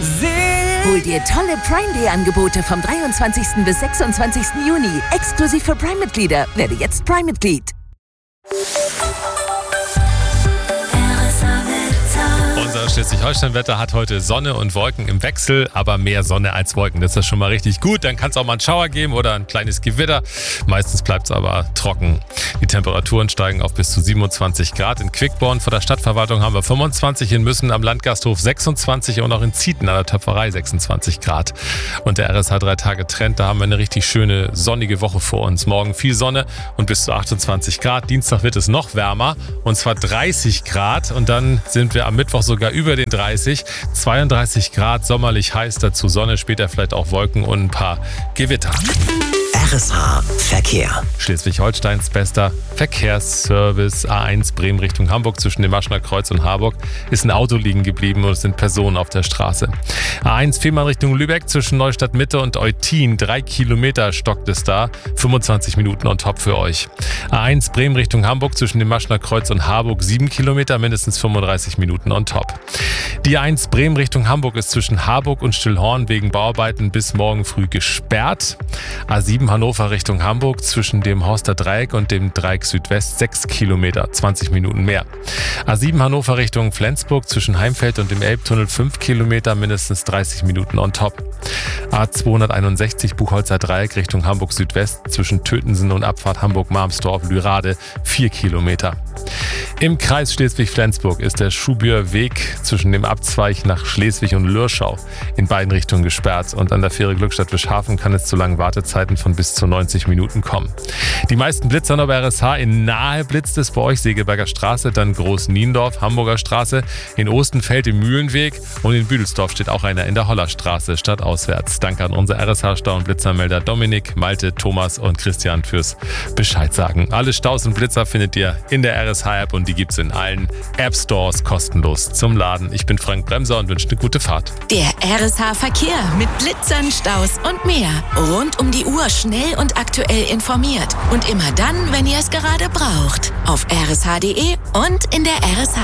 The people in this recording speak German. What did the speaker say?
Hol dir tolle Prime Day Angebote vom 23. bis 26. Juni. Exklusiv für Prime-Mitglieder. Werde jetzt Prime-Mitglied. Unser Schleswig-Holstein-Wetter hat heute Sonne und Wolken im Wechsel, aber mehr Sonne als Wolken. Das ist schon mal richtig gut. Dann kann es auch mal einen Schauer geben oder ein kleines Gewitter. Meistens bleibt es aber trocken. Die Temperaturen steigen auf bis zu 27 Grad. In Quickborn vor der Stadtverwaltung haben wir 25, in Müssen am Landgasthof 26 und auch in Zieten an der Töpferei 26 Grad. Und der RSH 3-Tage-Trend, da haben wir eine richtig schöne sonnige Woche vor uns. Morgen viel Sonne und bis zu 28 Grad. Dienstag wird es noch wärmer und zwar 30 Grad. Und dann sind wir am Mittwoch sogar über den 30, 32 Grad, sommerlich heiß, dazu Sonne, später vielleicht auch Wolken und ein paar Gewitter. RSH Verkehr. Schleswig-Holsteins bester Verkehrsservice. A1 Bremen Richtung Hamburg zwischen dem Maschner Kreuz und Harburg ist ein Auto liegen geblieben und es sind Personen auf der Straße. A1 Fehmarn Richtung Lübeck zwischen Neustadt Mitte und Eutin. 3 Kilometer stockt es da. 25 Minuten on top für euch. A1 Bremen Richtung Hamburg zwischen dem Maschner Kreuz und Harburg. 7 Kilometer, mindestens 35 Minuten on top. Die A1 Bremen Richtung Hamburg ist zwischen Harburg und Stillhorn wegen Bauarbeiten bis morgen früh gesperrt. A7 Hannover Richtung Hamburg zwischen dem Horster Dreieck und dem Dreieck Südwest 6 Kilometer, 20 Minuten mehr. A7 Hannover Richtung Flensburg zwischen Heimfeld und dem Elbtunnel 5 Kilometer, mindestens 30 Minuten on top. A261 Buchholzer Dreieck Richtung Hamburg Südwest zwischen Tötensen und Abfahrt Hamburg-Marmsdorf-Lürade 4 Kilometer. Im Kreis Schleswig-Flensburg ist der Schubüer Weg zwischen dem Abzweig nach Schleswig und Lürschau in beiden Richtungen gesperrt und an der Fähre Glückstadt-Wischhafen kann es zu langen Wartezeiten von bis zu 90 Minuten kommen. Die meisten Blitzer noch bei RSH. In Nahe blitzt es bei euch, Segeberger Straße, dann Groß-Niendorf, Hamburger Straße, in Ostenfeld im Mühlenweg und in Büdelsdorf steht auch einer in der Hollerstraße, stadtauswärts. Danke an unser RSH-Stau- und Blitzermelder Dominik, Malte, Thomas und Christian fürs Bescheid sagen. Alle Staus und Blitzer findet ihr in der RSH-App und die gibt's in allen App-Stores kostenlos zum Laden. Ich bin Frank Bremser und wünsche eine gute Fahrt. Der RSH-Verkehr mit Blitzern, Staus und mehr. Rund um die Uhr schnell und aktuell informiert. Und immer dann, wenn ihr es gerade braucht. Auf rsh.de und in der RSH.